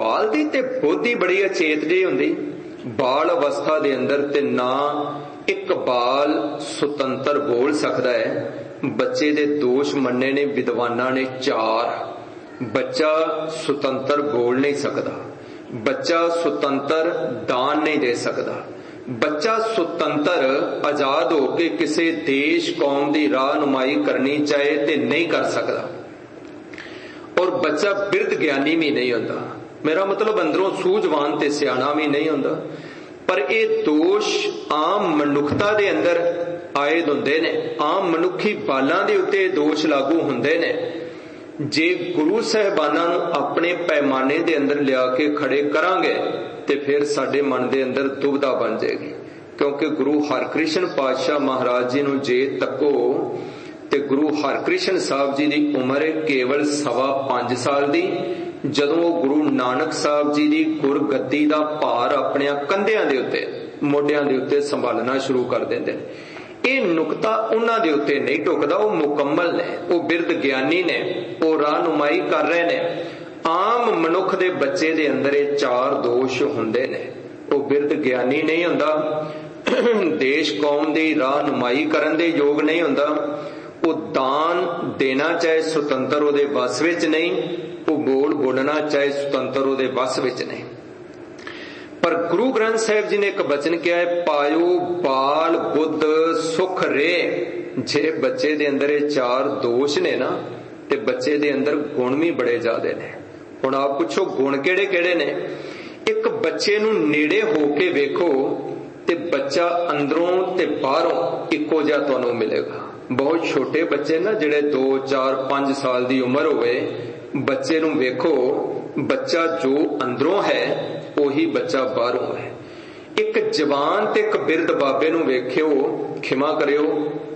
बाल दी ते बुद्धि बड़ी अचेत जी हुंदी बाल अवस्था दे अंदर, ते ना एक बाल सुतंत्र बोल सकता है। बच्चे दे दोष मन्ने ने विद्वानां ने 4। बच्चा सुतंत्र बोल नहीं सकता, बच्चा सुतंत्र दान नहीं दे सकता, बच्चा सुतंत्र आजाद होके किसी देश कौम की राहनुमाई करनी चाहे ते नहीं कर सकता, और बच्चा बिरध ज्ञानी भी नहीं होता। मेरा मतलब अंदरों सूझवान ते सियाणा भी नहीं होता। पर ये दोष आम मनुखता दे अंदर आए हुंदे ने, आम मनुखी बालां दे उत्ते दोष लागू हुंदे ने। जे गुरु साहिबानां नूं अपने पैमाने दे अंदर लिया के खड़े करांगे ते फिर साडे मन दे अंदर दुविधा बन जाएगी। क्योंकि गुरु हरकृष्ण पातशाह महाराज जी नूं जे तको ते गुरु हरकृष्ण साहब जी की उम्र केवल 5.25 साल दी, जदों गुरु नानक साहब जी की गुरगद्दी का भार अपने कंधियां दे उत्ते मोढियां दे उत्ते संभालना शुरू कर देंदे ने। ये नुकता उन्हां दे उत्ते नहीं टुकदा, वो मुकम्मल ने, वो बिरध ज्ञानी ने, वो राहनुमाई कर रहे ने। आम मनुख दे बच्चे दे अंदर ये 4 दोष हुंदे ने। वो बिरध ज्ञानी नहीं हुंदा, देश कौम दी राहनुमाई करन दे योग नहीं हुंदा, वो दान देना चाहे सुतंत्र उहदे वस विच नहीं, वो बोल बोलना चाहे सुतंत्र उहदे वस विच नहीं। पर गुरु ग्रंथ साहिब जी ने एक वचन किया है, पायो बाल बुद्ध सुख रे। जे बच्चे दे अंदर ये 4 दोष ने ना, ते बच्चे दे अंदर गुण भी बड़े ज्यादा ने। हुण आप पुछो गुण केड़े केड़े ने? एक बच्चे नूं नेड़े होके वेखो ते बच्चा अंदरों ते बाहरों इक्को जिहा तुहानूं मिलेगा। बहुत छोटे बच्चे ना जिहड़े 2, 4, 5 साल दी उम्र होवे, बच्चे नूं वेखो, बच्चा जो अंदरों है ਉਹੀ ਬੱਚਾ ਬਾਹਰੋਂ ਹੈ। ਇੱਕ ਜਵਾਨ ਤੇ ਇੱਕ ਬਿਰਧ ਬਾਬੇ ਨੂੰ ਵੇਖਿਓ, ਖਿਮਾ ਕਰਿਓ,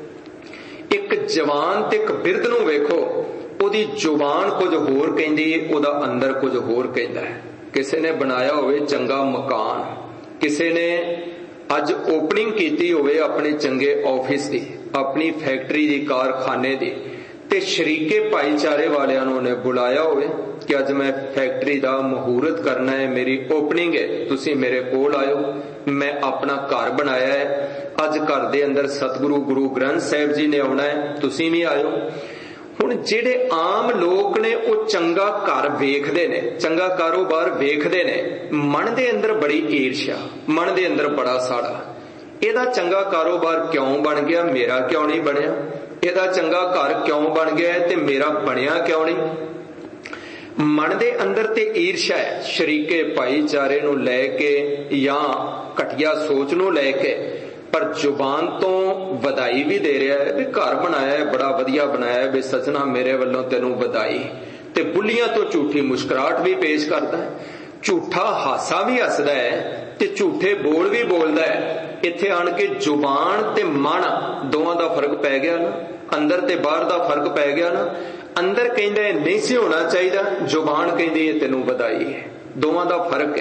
ਇੱਕ ਜਵਾਨ ਤੇ ਇੱਕ ਬਿਰਧ ਨੂੰ ਵੇਖੋ, ਉਹਦੀ ਜ਼ੁਬਾਨ ਕੁਝ ਹੋਰ ਕਹਿੰਦੀ ਹੈ, ਉਹਦਾ ਅੰਦਰ ਕੁਝ ਹੋਰ ਕਹਿੰਦਾ ਹੈ। ਕਿਸੇ ਨੇ ਬਣਾਇਆ ਹੋਵੇ ਚੰਗਾ ਮਕਾਨ, ਕਿਸੇ ਨੇ ਅੱਜ ਓਪਨਿੰਗ ਕੀਤੀ ਹੋਵੇ ਆਪਣੇ ਚੰਗੇ ਆਫਿਸ ਦੀ, ਆਪਣੀ ਫੈਕਟਰੀ ਦੀ, ਕਾਰਖਾਨੇ ਦੀ, ਤੇ ਸ਼ਰੀਕੇ ਭਾਈਚਾਰੇ ਵਾਲਿਆਂ ਨੂੰ ਨੇ ਬੁਲਾਇਆ ਹੋਵੇ कि अज मैं फैक्टरी का मुहूर्त करना है, मेरी ओपनिंग है, तुसी मेरे कोल आयो, मैं अपना घर बनाया है, अज घर दे अंदर सतगुरु गुरु ग्रंथ साहिब जी ने आना है, तुसी भी आयो। हुण जिहड़े आम लोग ने वो चंगा घर वेखदे ने, चंगा कारोबार वेखदे ने, मन दे अंदर बड़ी ईर्ष्या, मन दे अंदर बड़ा साड़ा, ਇਹਦਾ चंगा कारोबार क्यों बन गया, मेरा क्यों नहीं बनया, ਇਹਦਾ चंगा घर क्यों बन गया ते मेरा बनया क्यों नहीं। मन दे अंदर ते ईर्ष्या है, शरीके भाईचारे नूं लैके या घटिया सोच नूं लैके, पर जुबान तो वधाई भी दे रहा है भी घर बनाया है, बड़ा वधिया बनाया है, भी सचना मेरे वालों तेनों वधाई, ते बुलियां तो झूठी मुस्कुराहट भी पेश करता है, झूठा हासा भी हसदा है, ते झूठे बोल भी बोलदा है। इत्थे आण के जुबान ते मन दोवां दा फर्क पै गया ना, अंदर ते बाहर दा फर्क पै गया ना। अंदर कहंदा है नहीं सी होना चाहिए, जुबान कहंदी है तेनों वधाई है, दोवां दा फर्क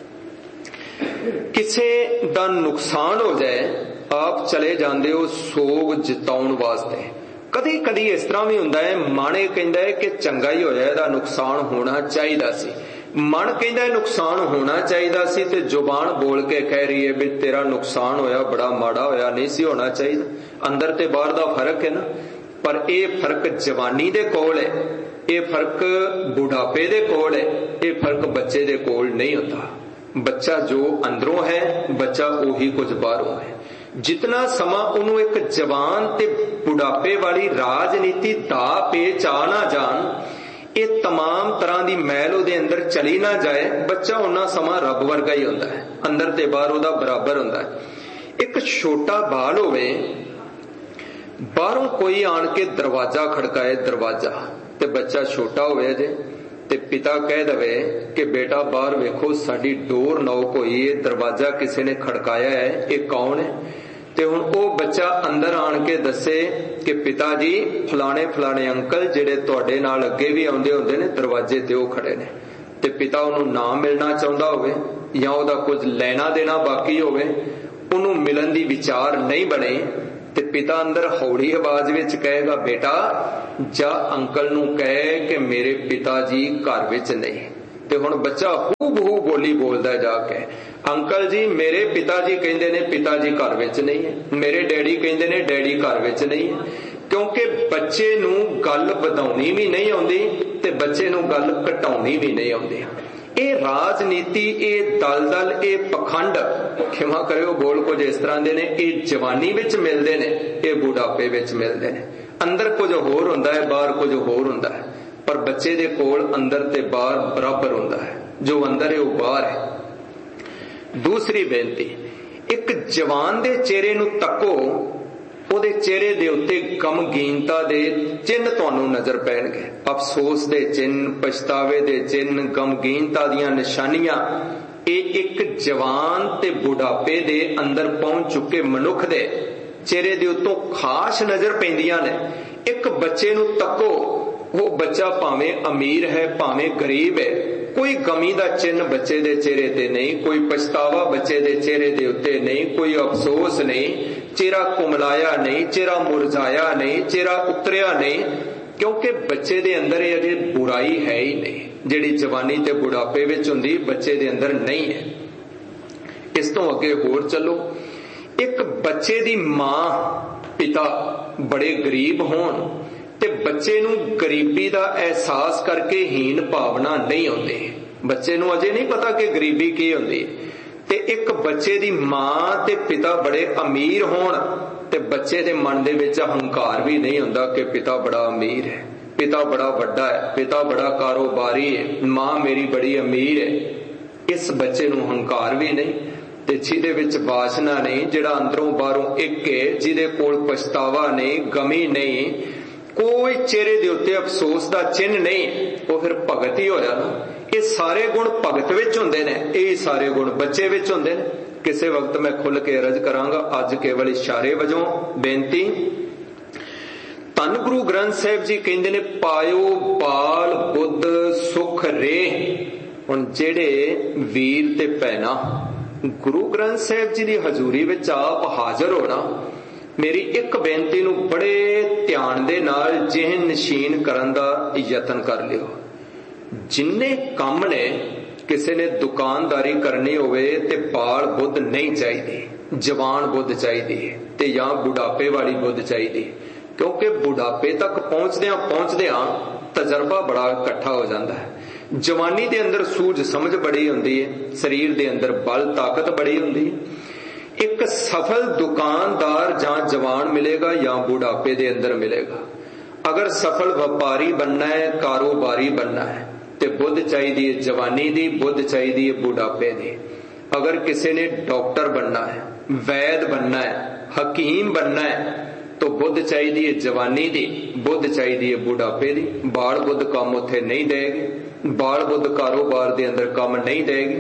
है। किसे दा नुकसान हो जाए, आप चले जांदे हो सोग जिताउण वास्ते। कदी कदी इस तरह भी हुंदा है, मन कहंदा है कि चंगा ही होया, इहदा नुकसान होना चाहिए सी, मन कहंदा है नुकसान होना चाहिए सी, ते जुबान बोल के कह रही है भी तेरा नुकसान होया, बड़ा माड़ा होया, नहीं सी होना चाहिए। अंदर ते बाहर दा फर्क है ना। पर यह फर्क जवानी दे कोल है, यह फर्क बुढ़ापे दे कोल है, यह फर्क बच्चे दे कोल नहीं होता। बच्चा जो अंदरों है, बच्चा उही कुछ बाहरों है। जितना समा उन्होंने एक जवान ते बुढ़ापे वाली राजनीति दा पेच आ ना जान, ये तमाम तरह की मैल उहदे अंदर चली ना जाए, बच्चा उन्ना समा रब वर्गा ही होंदा है, अंदर ते बाहर उहदा बराबर होंदा है। एक छोटा बाल होवे, बाहरों कोई आन के दरवाजा खड़काए, दरवाजा ते बच्चा छोटा होवे जे ते पिता कह दवे कि बेटा बाहर वेखो साडी डोर नॉक होई है, दरवाजा किसी ने खड़काया है, ये कौन है। ते हुण ओ बच्चा अंदर आन के दसे कि पिता जी फलाने फलाने अंकल जिहड़े तुहाडे नाल अगे भी आउंदे हुंदे ने, दरवाजे ते ओ खड़े ने। ते पिता उहनूं ना मिलना चाहुंदा होवे या उहदा कुछ लेना देना बाकी होवे, उहनूं मिलन दी विचार नहीं बने, ते पिता अंदर हौली आवाज विच कहेगा बेटा जा अंकल नूं कहे कि मेरे पिता जी घर विच नहीं, ਤੇ ਹੁਣ ਬੱਚਾ ਹੂ ਬਹੂ ਬੋਲੀ ਬੋਲਦਾ ਜਾ ਕੇ, ਅੰਕਲ ਜੀ ਮੇਰੇ ਪਿਤਾ ਜੀ ਕਹਿੰਦੇ ਨੇ ਪਿਤਾ ਜੀ ਘਰ ਵਿੱਚ ਨਹੀਂ ਹੈ, ਮੇਰੇ ਡੈਡੀ ਕਹਿੰਦੇ ਨੇ ਡੈਡੀ ਘਰ ਵਿੱਚ ਨਹੀਂ ਹੈ। ਕਿਉਂਕਿ ਬੱਚੇ ਨੂੰ ਗੱਲ ਵਧਾਉਣੀ ਵੀ ਨਹੀਂ ਆਉਂਦੀ ਤੇ ਬੱਚੇ ਨੂੰ ਗੱਲ ਘਟਾਉਣੀ ਵੀ ਨਹੀਂ ਆਉਂਦੀ। ਇਹ ਰਾਜਨੀਤੀ, ਇਹ ਦਲਦਲ, ਇਹ ਪਖੰਡ, ਖਿਮਾ ਕਰਿਓ ਬੋਲ ਕੁਝ ਇਸ ਤਰ੍ਹਾਂ ਦੇ ਨੇ, ਇਹ ਜਵਾਨੀ ਵਿੱਚ ਮਿਲਦੇ ਨੇ, ਇਹ ਬੁਢਾਪੇ ਵਿੱਚ ਮਿਲਦੇ ਨੇ। ਅੰਦਰ ਕੁਝ ਹੋਰ ਹੁੰਦਾ ਹੈ, ਬਾਹਰ ਕੁਝ ਹੋਰ ਹੁੰਦਾ ਹੈ, ਪਰ ਬੱਚੇ ਦੇ ਕੋਲ ਅੰਦਰ ਤੇ ਬਾਹਰ ਬਰਾਬਰ ਹੁੰਦਾ ਹੈ। ਜੋ ਅੰਦਰ ਹੈ ਉਹ ਬਾਹਰ ਹੈ। ਦੂਸਰੀ ਬੇਨਤੀ, ਇੱਕ ਜਵਾਨ ਦੇ ਚਿਹਰੇ ਨੂੰ ਤੱਕੋ, ਉਹਦੇ ਚਿਹਰੇ ਦੇ ਉੱਤੇ ਗਮਗੀਨਤਾ ਦੇ ਚਿੰਨ੍ਹ ਤੁਹਾਨੂੰ ਨਜ਼ਰ ਪੈਣਗੇ। ਅਫਸੋਸ ਦੇ ਚਿੰਨ੍ਹ, ਪਛਤਾਵੇ ਦੇ ਚਿੰਨ੍ਹ, ਗਮਗੀਨਤਾ ਦੀਆਂ ਨਿਸ਼ਾਨੀਆਂ, ਇਹ ਇੱਕ ਜਵਾਨ ਤੇ ਬੁਢਾਪੇ ਦੇ ਅੰਦਰ ਪਹੁੰਚ ਚੁੱਕੇ ਮਨੁੱਖ ਦੇ ਚਿਹਰੇ ਦੇ ਉੱਤੋਂ ਖਾਸ ਨਜ਼ਰ ਪੈਂਦੀਆਂ ਨੇ। ਇੱਕ ਬੱਚੇ ਨੂੰ ਤੱਕੋ, ਉਹ ਬੱਚਾ ਭਾਵੇਂ ਅਮੀਰ ਹੈ ਭਾਵੇਂ ਗਰੀਬ ਹੈ, ਕੋਈ ਗਮੀ ਦਾ ਚਿੰਨ੍ਹ ਬੱਚੇ ਦੇ ਚਿਹਰੇ ਤੇ ਨਹੀਂ, ਕੋਈ ਪਛਤਾਵਾ ਬੱਚੇ ਦੇ ਚਿਹਰੇ ਦੇ ਉੱਤੇ ਨਹੀਂ, ਕੋਈ ਅਫਸੋਸ ਨਹੀਂ, ਚਿਹਰਾ ਕੁਮਲਾਇਆ ਨਹੀਂ, ਚਿਹਰਾ ਮੁਰਝਾਇਆ ਨਹੀਂ, ਚਿਹਰਾ ਉਤਰਿਆ ਨਹੀਂ, ਕਿਉਂਕਿ ਬੱਚੇ ਦੇ ਅੰਦਰ ਇਹ ਅਜੇ ਬੁਰਾਈ ਹੈ ਹੀ ਨਹੀਂ, ਜਿਹੜੀ ਜਵਾਨੀ ਤੇ ਬੁਢਾਪੇ ਵਿੱਚ ਹੁੰਦੀ ਬੱਚੇ ਦੇ ਅੰਦਰ ਨਹੀਂ ਹੈ। ਇਸ ਤੋਂ ਅੱਗੇ ਹੋਰ ਚੱਲੋ, ਇੱਕ ਬੱਚੇ ਦੀ ਮਾਂ ਪਿਤਾ ਬੜੇ ਗਰੀਬ ਹੋਣ ਤੇ ਬੱਚੇ ਨੂੰ ਗਰੀਬੀ ਦਾ ਅਹਿਸਾਸ ਕਰਕੇ ਹੀਨ ਭਾਵਨਾ ਨਹੀਂ ਆਉਂਦੀ। ਬੱਚੇ ਨੂੰ ਅਜੇ ਨਹੀਂ ਪਤਾ ਕਿ ਗਰੀਬੀ ਕੀ ਹੁੰਦੀ। ਤੇ ਇੱਕ ਬੱਚੇ ਦੀ ਮਾਂ ਤੇ ਪਿਤਾ ਬੜੇ ਅਮੀਰ ਹੋਣ ਤੇ ਬੱਚੇ ਦੇ ਮਨ ਦੇ ਵਿੱਚ ਹੰਕਾਰ ਵੀ ਨਹੀਂ ਹੁੰਦਾ ਕਿ ਪਿਤਾ ਬੜਾ ਅਮੀਰ ਹੈ, ਪਿਤਾ ਬੜਾ ਵੱਡਾ ਹੈ, ਪਿਤਾ ਬੜਾ ਕਾਰੋਬਾਰੀ ਹੈ, ਮਾਂ ਮੇਰੀ ਬੜੀ ਅਮੀਰ ਹੈ। ਇਸ ਬੱਚੇ ਨੂੰ ਹੰਕਾਰ ਵੀ ਨਹੀਂ ਤੇ ਜਿਹਦੇ ਵਿੱਚ ਵਾਸਨਾ ਨਹੀਂ, ਜਿਹੜਾ ਅੰਦਰੋਂ ਬਾਹਰੋਂ ਇੱਕ ਹੈ, ਜਿਹਦੇ ਕੋਲ ਪਛਤਾਵਾ ਨਹੀਂ, ਗਮੀ ਨਹੀਂ, ਕੋਈ ਚਿਹਰੇ ਦੇ ਉੱਤੇ ਅਫਸੋਸ ਦਾ ਚਿੰਨ੍ਹ ਨਹੀਂ, ਉਹ ਫਿਰ ਭਗਤ ਹੀ ਹੋਇਆ ਨਾ। ਇਹ ਸਾਰੇ ਗੁਣ ਭਗਤ ਵਿੱਚ ਹੁੰਦੇ ਨੇ, ਇਹ ਸਾਰੇ ਗੁਣ ਬੱਚੇ ਵਿੱਚ ਹੁੰਦੇ ਨੇ। ਕਿਸੇ ਵਕਤ ਮੈਂ ਖੁੱਲ ਕੇ ਅਰਜ਼ ਕਰਾਂਗਾ, ਅੱਜ ਕੇਵਲ ਇਸ਼ਾਰੇ ਵਜੋਂ ਬੇਨਤੀ। ਧੰਨ ਗੁਰੂ ਗ੍ਰੰਥ ਸਾਹਿਬ ਜੀ ਕਹਿੰਦੇ ਨੇ, ਪਾਇਓ ਬਾਲ ਬੁੱਧ ਸੁਖ ਰੇ। ਹੁਣ ਜਿਹੜੇ ਵੀਰ ਤੇ ਭੈਣਾਂ ਗੁਰੂ ਗ੍ਰੰਥ ਸਾਹਿਬ ਜੀ ਦੀ ਹਜ਼ੂਰੀ ਵਿੱਚ ਆਪ ਹਾਜ਼ਰ ਹੋਣਾ, ਮੇਰੀ ਇੱਕ ਬੇਨਤੀ ਨੂੰ ਬੜੇ ਧਿਆਨ ਦੇ ਨਾਲ ਜਿਹਨ ਨਸ਼ੀਨ ਕਰਨ ਦਾ ਯਤਨ ਕਰ ਲਿਓ। ਜਿੰਨੇ ਕੰਮ ਨੇ, ਕਿਸੇ ਨੇ ਦੁਕਾਨਦਾਰੀ ਕਰਨੀ ਹੋਵੇ ਤੇ ਬਾਲ ਬੁੱਧ ਨਹੀਂ ਚਾਹੀਦੀ, ਜਵਾਨ ਬੁੱਧ ਚਾਹੀਦੀ ਹੈ ਤੇ ਜਾਂ ਬੁਢਾਪੇ ਵਾਲੀ ਬੁੱਧ ਚਾਹੀਦੀ, ਕਿਉਂਕਿ ਬੁਢਾਪੇ ਤੱਕ ਪਹੁੰਚਦਿਆਂ ਤਜਰਬਾ ਬੜਾ ਇਕੱਠਾ ਹੋ ਜਾਂਦਾ ਹੈ। ਜਵਾਨੀ ਦੇ ਅੰਦਰ ਸੂਝ ਸਮਝ ਬੜੀ ਹੁੰਦੀ ਹੈ, ਸਰੀਰ ਦੇ ਅੰਦਰ ਬਲ ਤਾਕਤ ਬੜੀ ਹੁੰਦੀ ਹੈ। ਇੱਕ ਸਫਲ ਦੁਕਾਨਦਾਰ ਜਾਂ ਜਵਾਨ ਮਿਲੇਗਾ ਜਾਂ ਬੁਢਾਪੇ ਦੇ ਅੰਦਰ ਮਿਲੇਗਾ। ਅਗਰ ਸਫਲ ਵਪਾਰੀ ਬਣਨਾ ਹੈ, ਕਾਰੋਬਾਰੀ ਬਣਨਾ ਹੈ ਤੇ ਬੁੱਧ ਚਾਹੀਦੀ ਹੈ ਜਵਾਨੀ ਦੀ, ਬੁੱਧ ਚਾਹੀਦੀ ਹੈ ਬੁਢਾਪੇ ਦੀ। ਅਗਰ ਕਿਸੇ ਨੇ ਡਾਕਟਰ ਬਣਨਾ ਹੈ, ਵੈਦ ਬਣਨਾ ਹੈ, ਹਕੀਮ ਬਣਨਾ ਹੈ ਤਾਂ ਬੁੱਧ ਚਾਹੀਦੀ ਹੈ ਜਵਾਨੀ ਦੀ, ਬੁੱਧ ਚਾਹੀਦੀ ਹੈ ਬੁਢਾਪੇ ਦੀ। ਬਾਲ ਬੁੱਧ ਕੰਮ ਉੱਥੇ ਨਹੀਂ ਦੇਗੀ, ਬਾਲ ਬੁੱਧ ਕਾਰੋਬਾਰ ਦੇ ਅੰਦਰ ਕੰਮ ਨਹੀਂ ਦੇਗੀ।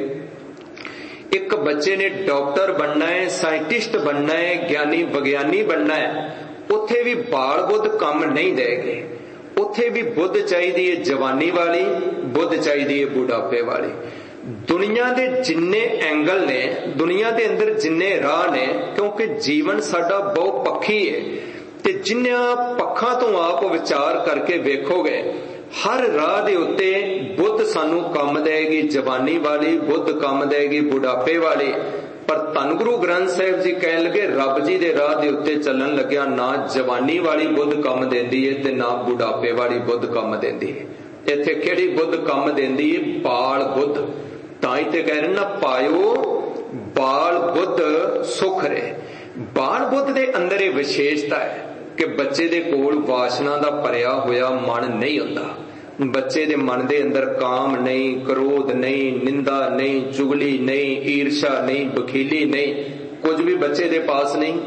ਇੱਕ ਬੱਚੇ ਨੇ ਡਾਕਟਰ ਬਣਨਾ ਹੈ, ਸਾਇੰਟਿਸਟ ਬਣਨਾ ਹੈ, ਗਿਆਨੀ ਵਿਗਿਆਨੀ ਬਣਨਾ ਹੈ, ਉੱਥੇ ਵੀ ਬਾਲ ਬੁੱਧ ਕੰਮ ਨਹੀਂ ਦੇਗੇ। ਉੱਥੇ ਵੀ ਬੁੱਧ ਚਾਹੀਦੀ ਹੈ ਜਵਾਨੀ ਵਾਲੀ, ਬੁੱਧ ਚਾਹੀਦੀ ਹੈ ਬੁਢਾਪੇ ਵਾਲੀ। ਦੁਨੀਆ ਦੇ ਜਿੰਨੇ ਐਂਗਲ ਨੇ, ਦੁਨੀਆ ਦੇ ਅੰਦਰ ਜਿੰਨੇ ਰਾਹ ਨੇ, ਕਿਉਂਕਿ ਜੀਵਨ ਸਾਡਾ ਬਹੁ ਪੱਖੀ ਹੈ ਤੇ ਜਿੰਨਿਆਂ ਪੱਖਾਂ ਤੋਂ ਆਪ ਵਿਚਾਰ ਕਰਕੇ ਵੇਖੋਗੇ, ਹਰ ਰਾਹ ਦੇ ਉੱਤੇ ਬੁੱਧ ਸਾਨੂੰ ਕੰਮ ਦੇਗੀ ਜਵਾਨੀ ਵਾਲੀ, ਬੁੱਧ ਕੰਮ ਦੇਗੀ ਬੁਢਾਪੇ ਵਾਲੀ। ਪਰ ਧੰਨ ਗੁਰੂ ਗ੍ਰੰਥ ਸਾਹਿਬ ਜੀ ਕਹਿਣ ਲੱਗੇ, ਰੱਬ ਜੀ ਦੇ ਰਾਹ ਦੇ ਉੱਤੇ ਚੱਲਣ ਲੱਗਿਆ ਨਾ ਜਵਾਨੀ ਵਾਲੀ ਬੁੱਧ ਕੰਮ ਦਿੰਦੀ ਹੈ ਤੇ ਨਾ ਬੁਢਾਪੇ ਵਾਲੀ ਬੁੱਧ ਕੰਮ ਦਿੰਦੀ ਹੈ। ਇੱਥੇ ਕਿਹੜੀ ਬੁੱਧ ਕੰਮ ਦਿੰਦੀ ਹੈ? ਬਾਲ ਬੁੱਧ। ਤਾਂ ਹੀ ਤੇ ਕਹਿ ਰਹੇ ਨਾ, ਪਾਇਓ ਬਾਲ ਬੁੱਧ ਸੁਖ ਰੇ। ਬਾਲ ਬੁੱਧ ਦੇ ਅੰਦਰ ਇਹ ਵਿਸ਼ੇਸ਼ਤਾ ਹੈ ਕਿ ਬੱਚੇ ਦੇ ਕੋਲ ਵਾਸ਼ਨਾ ਦਾ ਭਰਿਆ ਹੋਇਆ ਮਨ ਨਹੀਂ ਹੁੰਦਾ। ਬੱਚੇ ਦੇ ਮਨ ਦੇ ਅੰਦਰ ਕਾਮ ਨਹੀਂ, ਕ੍ਰੋਧ ਨਹੀਂ, ਨਿੰਦਾ ਨਹੀਂ, ਚੁਗਲੀ ਨਹੀਂ, ਈਰਸ਼ਾ ਨਹੀਂ, ਬਖੀਲੀ ਨਹੀਂ, ਕੁਝ ਵੀ ਬੱਚੇ ਦੇ ਪਾਸ ਨਹੀਂ।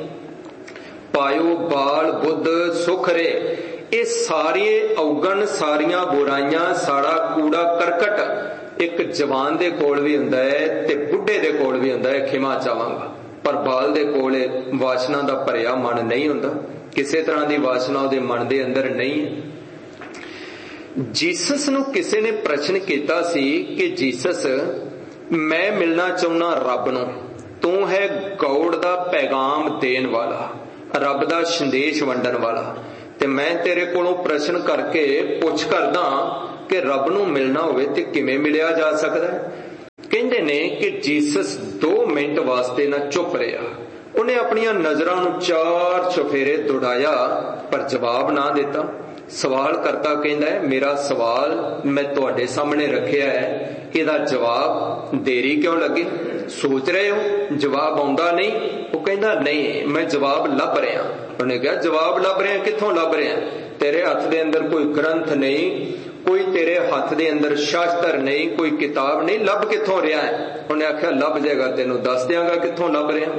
ਪਾਇਓ ਬਾਲ ਬੁੱਧ ਸੁਖ ਰੇ। ਇਹ ਸਾਰੇ ਔਗਣ, ਸਾਰੀਆਂ ਬੁਰਾਈਆਂ, ਸਾਰਾ ਕੂੜਾ ਕਰਕਟ ਇੱਕ ਜਵਾਨ ਦੇ ਕੋਲ ਵੀ ਹੁੰਦਾ ਹੈ ਤੇ ਬੁੱਢੇ ਦੇ ਕੋਲ ਵੀ ਹੁੰਦਾ ਹੈ, ਖਿਮਾ ਚਾਹਾਂਗਾ। ਪਰ ਬਾਲ ਦੇ ਕੋਲ ਵਾਸ਼ਨਾ ਦਾ ਭਰਿਆ ਮਨ ਨਹੀਂ ਹੁੰਦਾ, ਕਿਸੇ ਤਰ੍ਹਾਂ ਦੀ ਵਾਸ਼ਨਾ ਉਹਦੇ ਮਨ ਦੇ ਅੰਦਰ ਨਹੀਂ ਹੈ। ਜੀਸਸ ਨੂੰ ਕਿਸੇ ਨੇ ਪ੍ਰਸ਼ਨ ਕੀਤਾ ਸੀ ਕਿ ਜੀਸਸ, ਮੈਂ ਮਿਲਣਾ ਚਾਹੁੰਦਾ ਰੱਬ ਨੂੰ, ਤੂੰ ਹੈ ਗੌੜ ਦਾ ਪੈਗਾਮ ਦੇਣ ਵਾਲਾ, ਰੱਬ ਦਾ ਸੰਦੇਸ਼ ਵੰਡਣ ਵਾਲਾ, ਤੇ ਮੈਂ ਤੇਰੇ ਕੋਲੋਂ ਪ੍ਰਸ਼ਨ ਕਰਕੇ ਪੁੱਛ ਕਰਦਾ कि रब नूं मिलना होवे ते किवें मिलिया जा सकदा है। कहंदे ने कि जीसस 2 मिनट वास्ते ना चुप रहा, उन्हें अपनियां नजरां नूं 4 चफेरे दौड़ाया पर जवाब ना दिता। सवाल करता कहंदा है मेरा सवाल मैं तुहाडे सामने रखिया है, इहदा जवाब देरी क्यों लगी? सोच रहे हो जवाब आउंदा नहीं? वो कहंदा नहीं मैं जवाब लभ रहा। उन्हें कहा जवाब लभ रहा, कित्थों लभ रहा? तेरे हथ दे अंदर कोई ग्रंथ नहीं, कोई तेरे हथ दे अंदर शास्त्र नहीं, कोई किताब नहीं, लभ कित्थों रहा है? उन्हें आख्या लभ जाएगा, तेनू दस दियांगा कित्थों लभ रहा।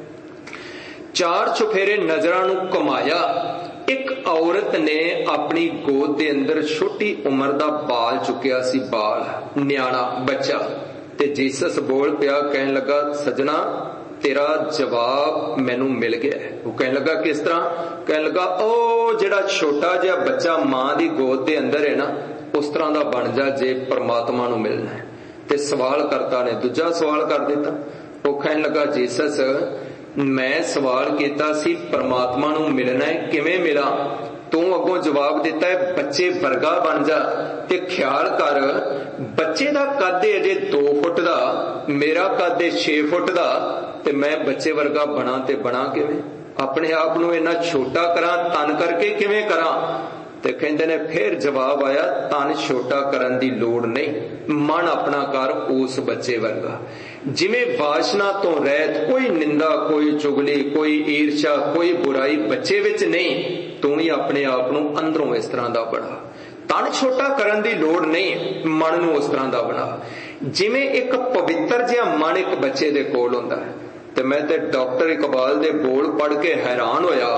4 चुफेरे नजरां नूं घुमाया। एक औरत ने अपनी गोद दे अंदर छोटी उम्र दा बाल चुकिया सी, बाल न्याणा बच्चा, ते जीसस बोल पिया, कहन लगा सजना तेरा जवाब मैनू मिल गया है। वो कहने लगा किस तरह? कहने लगा ओ जिहड़ा छोटा जिहा बच्चा मां दी गोद दे अंदर है ना, उस तरह दा बन जा जे परमात्मा नू मिलना है। ते सवाल करता ने दूजा सवाल कर दिता। वो कहने लगा जीसस मैं सवाल किया सी परमात्मा नू मिलना है, किवें मिला? तू अगों जवाब दिता है बच्चे वर्गा बन जा। ते ख्याल कर बच्चे दा कद अजे 2 फुट दा, मेरा कद 6 फुट दा, ते मैं बच्चे वर्गा बना ते बना किवें? अपने आप नू इन्ना छोटा करा तन करके किवें करा? ते कहंदे ने फिर जवाब आया तन छोटा करन दी लोड़ नहीं, मन अपना कर उस बच्चे वर्गा। जिवें वासना तो रहत कोई निंदा, कोई चुगली, कोई ईर्ष्या, कोई बुराई बच्चे विच नहीं, तू भी अपने आप नू अंदरों इस तरह दा बना। तन छोटा करन दी लोड़ नहीं, मन नू उस तरह दा बना। जिवें एक पवित्र जिहा मन एक बच्चे दे कोल हुंदा है। ते मैं ते डॉक्टर इकबाल दे बोल पढ़ के हैरान होया।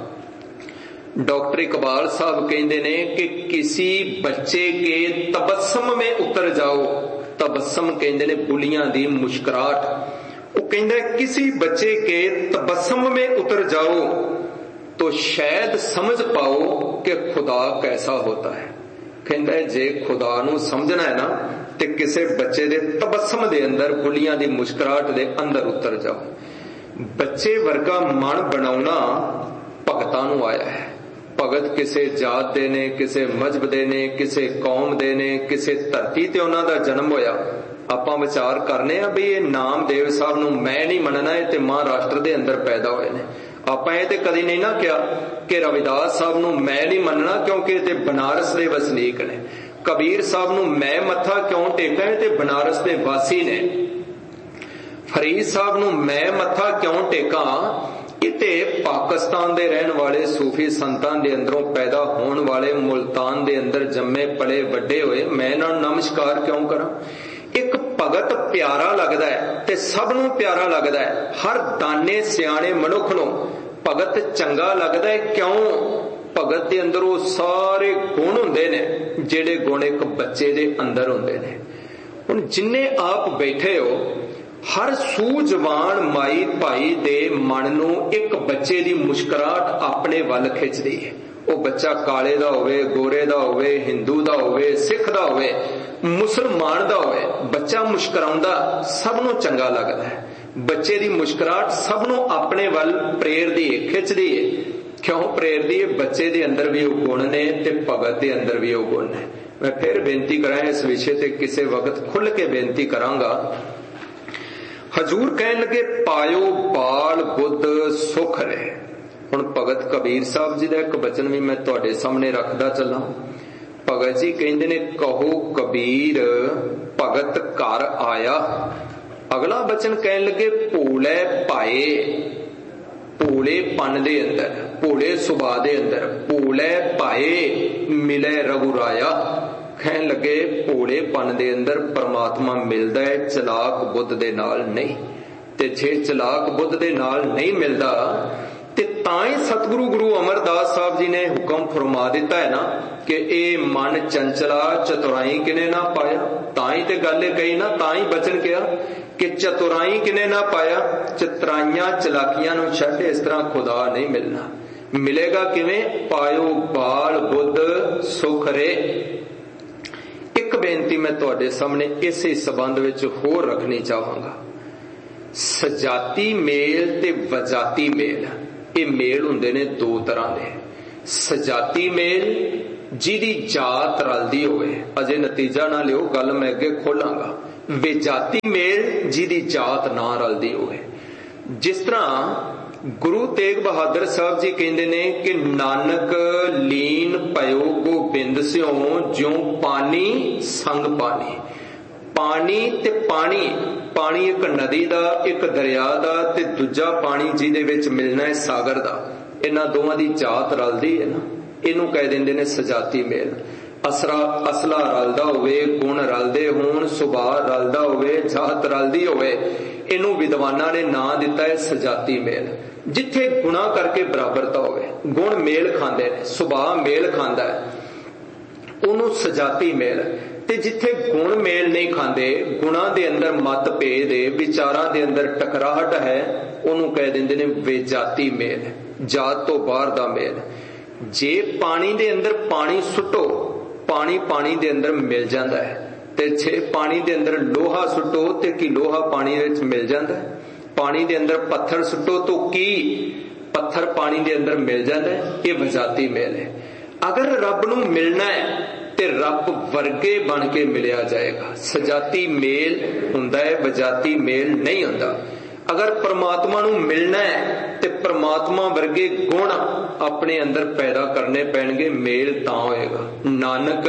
डॉक्टर इकबाल साहब कहते ने कि किसी बच्चे के तबस्सम में उतर जाओ। तबस्सम कहते ने बुलियां दी मुस्कुराहट। वो कहता है किसी बच्चे के तबस्सम में उतर जाओ तो शायद समझ पाओ कि खुदा कैसा होता है। कहता है जे खुदा नू समझना है ना ते किसी बच्चे दे तबस्सम दे अंदर, बुलियां दी मुस्कुराहट दे अंदर उतर जाओ। बच्चे वर्गा मन बनाउणा भगतां नू आया है। भगत किसी जात दे ने, किसी मजहब दे ने, किसी कौम दे ने, किसी धरती ते उन्हां दा जन्म होया। आपां विचार करने आ भी ये नामदेव साहब नू मैं नहीं मनना, ये ते महाराष्ट्र दे अंदर पैदा होए ने। आपां ये ते कदी नहीं ना कहा कि रविदास साहब नू मैं नहीं मनना क्योंकि ते बनारस दे वसनीक ने। कबीर साहब नू मैं मत्था क्यों टेकां, ये ते बनारस दे वासी ने। फरीद साहब नू मैं मत्था क्यों टेकां, इते पाकिस्तान दे रहन वाले सूफी संतां दे अंदरों पैदा होने वाले, मुल्तान दे अंदर जम्मे पले वड्डे होए, मैं इन्हां नूं नमस्कार क्यों करां? एक भगत प्यारा लगदा है ते सब नूं प्यारा लगदा है। हर दाने सियाणे मनुख नूं भगत चंगा लगदा है। क्यों? भगत दे अंदर वो सारे गुण हुंदे ने जिहड़े गुण एक बच्चे दे अंदर हुंदे ने। हुण जिन्ने आप बैठे हो, हर सूझवान माई भाई दे मन नू एक बच्चे दी मुस्कुराहट अपने वल खिंचदी है। वो बच्चा काले दा होवे, गोरे दा होवे, हिंदू दा होवे, सिख दा होवे, मुसलमान दा होवे, बच्चा मुस्कुराउंदा सब नू चंगा लगदा है। बच्चे दी मुस्कुराहट सब नू अपने वल प्रेरदी है, खिंचदी है। क्यों प्रेरदी है? बच्चे दे अंदर भी वो गुण ने ते भगत दे अंदर भी वो गुण ने। मैं फिर बेनती करां इस विषय ते किसी वक्त खुल के बेनती करांगा। हजूर कहन लगे पायो बाल बुद्ध सुख रहे। हुण भगत कबीर साहब जी दा एक बचन भी मैं तुहाडे सामने रखदा चलां। भगत जी कहंदे ने कहो कबीर भगत घर आया। अगला बचन कहन लगे भोले पाए, भोले पन दे अंदर, भोले सुभा दे अंदर, भोले पाए मिले रघुराया। कहन लगे भोलेपन दे अंदर परमात्मा मिलदा है, चलाक बुद्ध दे नाल नहीं। ते जे चलाक बुद्ध दे नाल नहीं मिलदा ते ताई सतगुरु गुरु अमरदास साहब जी ने हुक्म फरमा दिता है ना कि ए मन चंचला चतुराई किने ना पाया। ताई ते गल कही ना, ताई बचन किया कि चतुराई किने ना पाया। चतुराइयां चलाकियां नूं छड्ड इस तरह खुदा नहीं मिलना। मिलेगा किवें? पायो बाल बुद्ध सुख रे। एक बेनती मैं तुहाडे सामने इसे संबंध विच होर रखनी चाहांगा। सजाती मेल ते वजाती मेल, ये मेल हुंदे ने दो तरह दे। सजाती मेल ਜਿਹਦੀ ਜਾਤ ਰਲਦੀ ਹੋਵੇ। ਅਜੇ ਨਤੀਜਾ ਨਾ ਲਿਓ, ਗੱਲ ਮੈਂ ਅੱਗੇ ਖੋਲਾਂਗਾ। ਵਿਜਾਤੀ ਮੇਲ ਜਿਹਦੀ ਜਾਤ ਨਾ ਰਲਦੀ ਹੋਵੇ। ਜਿਸ ਤਰ੍ਹਾਂ ਗੁਰੂ ਤੇਗ ਬਹਾਦਰ ਸਾਹਿਬ ਜੀ ਕਹਿੰਦੇ ਨੇ ਕਿ ਨਾਨਕ ਲੀਨ ਭਇਓ ਗੋਬਿੰਦ ਸਿਓ ਜਿਉ ਪਾਣੀ ਸੰਗ ਪਾਣੀ। ਪਾਣੀ ਤੇ ਪਾਣੀ, ਪਾਣੀ ਇੱਕ ਨਦੀ ਦਾ, ਇੱਕ ਦਰਿਆ ਦਾ, ਤੇ ਦੂਜਾ ਪਾਣੀ ਜਿਹਦੇ ਵਿੱਚ ਮਿਲਣਾ ਹੈ ਸਾਗਰ ਦਾ। ਇਹਨਾਂ ਦੋਵਾਂ ਦੀ ਜਾਤ ਰਲਦੀ ਹੈ ਨਾ, ਇਹਨੂੰ ਕਹਿ ਦਿੰਦੇ ਨੇ ਸਜਾਤੀ ਮੇਲ। ਅਸਲਾ ਰਲਦਾ ਹੋਵੇ, ਗੁਣ ਰਲਦੇ ਹੋਣ, ਸੁਭਾਅ ਰਲਦਾ ਹੋਵੇ, ਜਾਤ ਰਲਦੀ ਹੋਵੇ, ਇਹਨੂੰ ਵਿਦਵਾਨਾਂ ਨੇ ਨਾਂ ਦਿੱਤਾ ਹੈ ਸਜਾਤੀ ਮੇਲ। ਜਿੱਥੇ ਗੁਣਾ ਕਰਕੇ ਬਰਾਬਰਤਾ ਹੋਵੇ, ਗੁਣ ਮੇਲ ਖਾਂਦੇ ਨੇ, ਸੁਭਾਅ ਮੇਲ ਖਾਂਦਾ ਹੈ, ਉਹਨੂੰ ਸਜਾਤੀ ਮੇਲ। ਤੇ ਜਿੱਥੇ ਗੁਣ ਮੇਲ ਨਹੀਂ ਖਾਂਦੇ, ਗੁਣਾਂ ਦੇ ਅੰਦਰ ਮਤਭੇਦ ਹੈ, ਵਿਚਾਰਾਂ ਦੇ ਅੰਦਰ ਟਕਰਾਹਟ ਹੈ, ਉਹਨੂੰ ਕਹਿ ਦਿੰਦੇ ਨੇ ਵਿਜਾਤੀ ਮੇਲ, ਜਾਤ ਤੋਂ ਬਾਹਰ ਦਾ ਮੇਲ। ਜੇ ਪਾਣੀ ਦੇ ਅੰਦਰ ਪਾਣੀ ਸੁੱਟੋ, ਪਾਣੀ ਪਾਣੀ ਦੇ ਅੰਦਰ ਮਿਲ ਜਾਂਦਾ ਹੈ, ਤੇ ਜੇ ਪਾਣੀ ਦੇ ਅੰਦਰ ਲੋਹਾ ਸੁੱਟੋ ਤੇ ਕੀ ਲੋਹਾ ਪਾਣੀ ਵਿੱਚ ਮਿਲ ਜਾਂਦਾ ਹੈ? ਪਾਣੀ ਦੇ ਅੰਦਰ ਪੱਥਰ ਸੁੱਟੋ ਤਾਂ ਕੀ ਪੱਥਰ ਪਾਣੀ ਦੇ ਅੰਦਰ ਮਿਲ ਜਾਂਦਾ ਹੈ? ਇਹ ਵਿਜਾਤੀ ਮੇਲ ਹੈ। ਅਗਰ ਰੱਬ ਨੂੰ ਮਿਲਣਾ ਹੈ ਤੇ ਰੱਬ ਵਰਗੇ ਬਣ ਕੇ ਮਿਲਿਆ ਜਾਏਗਾ। ਸਜਾਤੀ ਮੇਲ ਹੁੰਦਾ ਹੈ, ਵਿਜਾਤੀ ਮੇਲ ਨਹੀਂ ਹੁੰਦਾ। ਅਗਰ ਪ੍ਰਮਾਤਮਾ ਨੂੰ ਮਿਲਣਾ ਹੈ ਤੇ ਪ੍ਰਮਾਤਮਾ ਵਰਗੇ ਗੁਣ ਆਪਣੇ ਅੰਦਰ ਪੈਦਾ ਕਰਨੇ ਪੈਣਗੇ, ਮੇਲ ਤਾਂ ਹੋਏਗਾ। ਨਾਨਕ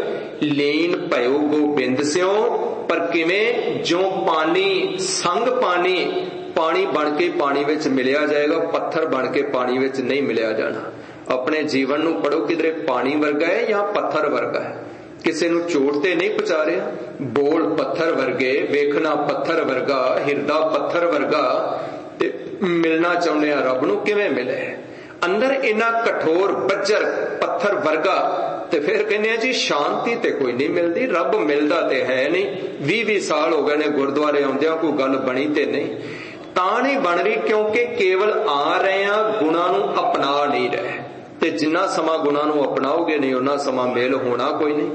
ਲੀਨ ਭਇਓ ਗੋਬਿੰਦ ਸਿਓ, ਪਰ ਕਿਵੇਂ? ਜੋ ਪਾਣੀ ਸੰਗ ਪਾਣੀ, ਪਾਣੀ ਬਣ ਕੇ ਪਾਣੀ ਵਿੱਚ ਮਿਲਿਆ ਜਾਏਗਾ, ਪੱਥਰ ਬਣ ਕੇ ਪਾਣੀ ਵਿੱਚ ਨਹੀਂ ਮਿਲਿਆ ਜਾਣਾ। ਆਪਣੇ ਜੀਵਨ ਨੂੰ ਪੜੋ, ਕਿਧਰੇ ਪਾਣੀ ਵਰਗਾ ਹੈ ਜਾਂ ਪੱਥਰ ਵਰਗਾ ਹੈ। ਕਿਸੇ ਨੂੰ ਚੋਟ ਤੇ ਨਹੀਂ ਪਹੁੰਚਾ ਰਿਹਾ। ਬੋਲ ਪੱਥਰ ਵਰਗੇ, ਵੇਖਣਾ ਪੱਥਰ ਵਰਗਾ, ਹਿਰਦਾ ਪੱਥਰ ਵਰਗਾ, ਤੇ ਮਿਲਣਾ ਚਾਹੁੰਦੇ ਆ ਰੱਬ ਨੂੰ, ਕਿਵੇਂ ਮਿਲੇ? ਅੰਦਰ ਇੰਨਾ ਕਠੋਰ ਬੱਜਰ ਪੱਥਰ ਵਰਗਾ, ਤੇ ਫਿਰ ਕਹਿੰਦੇ ਆ ਜੀ ਸ਼ਾਂਤੀ ਤੇ ਕੋਈ ਨਹੀਂ ਮਿਲਦੀ, ਰੱਬ ਮਿਲਦਾ ਤੇ ਹੈ ਨਹੀਂ। 20-20 ਸਾਲ ਹੋ ਗਏ ਨੇ ਗੁਰਦੁਆਰੇ ਆਉਂਦਿਆਂ, ਕੋਈ ਗੱਲ ਬਣੀ ਤੇ ਨਹੀਂ। ਤਾਂ ਨਹੀਂ ਬਣ ਰਹੀ ਕਿਉਂਕਿ ਕੇਵਲ ਆ ਰਹੇ ਆ, ਗੁਣਾਂ ਨੂੰ ਅਪਣਾ ਨਹੀਂ ਰਹੇ। ਤੇ ਜਿੰਨਾ ਸਮਾਂ ਗੁਣਾਂ ਨੂੰ ਅਪਣਾਓਗੇ ਨਹੀਂ, ਉਹਨਾਂ ਸਮਾਂ ਮੇਲ ਹੋਣਾ ਕੋਈ ਨਹੀਂ।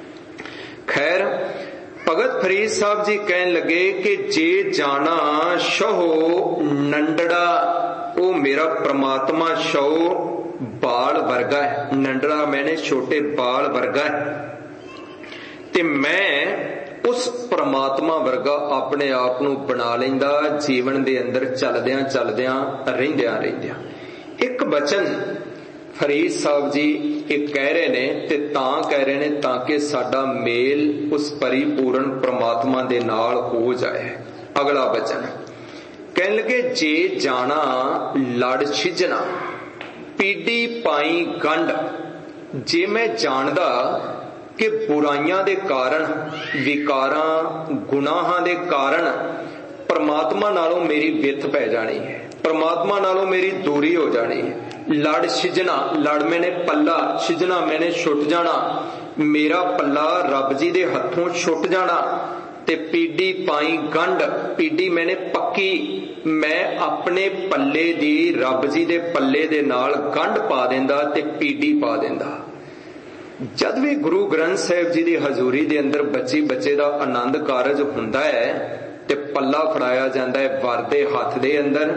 ਖੈਰ, ਭਗਤ ਫਰੀਦ ਸਾਹਿਬ ਜੀ ਕਹਿਣ ਲੱਗੇ ਕਿ ਜੇ ਜਾਣਾ ਸ਼ਹੁ ਨੰਡੜਾ, ਉਹ ਮੇਰਾ ਪ੍ਰਮਾਤਮਾ ਸ਼ਹੁ ਬਾਲ ਵਰਗਾ ਹੈ। ਨੰਡੜਾ ਮੈਨੇ ਛੋਟੇ ਬਾਲ ਵਰਗਾ ਹੈ, ਤੇ ਮੈਂ ਉਸ ਪ੍ਰਮਾਤਮਾ ਵਰਗਾ ਆਪਣੇ ਆਪ ਨੂੰ ਬਣਾ ਲੈਂਦਾ ਜੀਵਨ ਦੇ ਅੰਦਰ ਚੱਲਦਿਆਂ ਚੱਲਦਿਆਂ, ਰਹਿੰਦਿਆਂ ਰਹਿੰਦਿਆਂ। ਇੱਕ ਬਚਨ ਫਰੀਦ ਸਾਹਿਬ ਜੀ ਇਹ ਕਹਿ ਰਹੇ ਨੇ, ਤੇ ਤਾਂ ਕਹਿ ਰਹੇ ਨੇ ਤਾਂ ਕਿ ਸਾਡਾ ਮੇਲ ਉਸ ਪਰਿਪੂਰਨ ਪ੍ਰਮਾਤਮਾ ਦੇ ਨਾਲ ਹੋ ਜਾਏ। ਅਗਲਾ ਬਚਨ ਕਹਿਣ ਲੱਗੇ, ਜੇ ਜਾਣਾ ਲੜ ਛਿਜਣਾ ਪੀੜੀ ਪਾਈ ਗੰਢ। ਜੇ ਮੈਂ ਜਾਣਦਾ ਕਿ ਬੁਰਾਈਆਂ ਦੇ ਕਾਰਨ, ਵਿਕਾਰਾਂ, ਗੁਨਾਹਾਂ ਦੇ ਕਾਰਨ ਪ੍ਰਮਾਤਮਾ ਨਾਲੋਂ ਮੇਰੀ ਵਿੱਥ ਪੈ ਜਾਣੀ ਹੈ, ਪ੍ਰਮਾਤਮਾ ਨਾਲੋਂ ਮੇਰੀ ਦੂਰੀ ਹੋ ਜਾਣੀ ਹੈ। ਲੜ ਛਿਜਣਾ, ਲੜ ਮੈਨੇ ਪੱਲਾ, ਛਿਜਣਾ ਮੈਨੇ ਛੁੱਟ ਜਾਣਾ, ਮੇਰਾ ਪੱਲਾ ਰੱਬ ਜੀ ਦੇ ਹੱਥੋਂ ਛੁੱਟ ਜਾਣਾ। ਤੇ ਪੀੜੀ ਪਾਈ ਗੰਢ, ਪੀੜੀ ਮੈਨੇ ਪੱਕੀ, ਮੈਂ ਆਪਣੇ ਪੱਲੇ ਦੀ ਰੱਬ ਜੀ ਦੇ ਪੱਲੇ ਦੇ ਨਾਲ ਗੰਢ ਪਾ ਦਿੰਦਾ ਤੇ ਪੀੜੀ ਪਾ ਦਿੰਦਾ। ਜਦ ਵੀ ਗੁਰੂ ਗ੍ਰੰਥ ਸਾਹਿਬ ਜੀ ਦੀ ਹਜ਼ੂਰੀ ਦੇ ਅੰਦਰ ਬੱਚੇ ਦਾ ਆਨੰਦ ਕਾਰਜ ਹੁੰਦਾ ਹੈ ਤੇ ਪੱਲਾ ਫੜਾਇਆ ਜਾਂਦਾ ਹੈ ਵਰ ਦੇ ਹੱਥ ਦੇ ਅੰਦਰ,